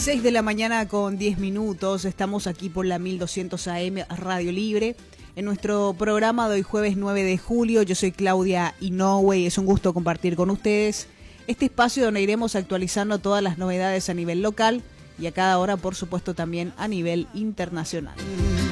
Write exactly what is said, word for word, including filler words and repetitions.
seis de la mañana con diez minutos, estamos aquí por la mil doscientos A M Radio Libre, en nuestro programa de hoy jueves nueve de julio. Yo soy Claudia Inoue y es un gusto compartir con ustedes este espacio donde iremos actualizando todas las novedades a nivel local y a cada hora, por supuesto, también a nivel internacional.